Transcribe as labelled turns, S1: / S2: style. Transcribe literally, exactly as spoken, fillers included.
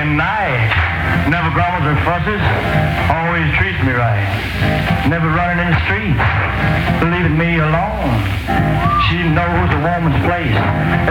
S1: and nice. Never grumbles or fusses. Always treats me right. Never running in the streets. Leaving me alone. She knows a woman's place.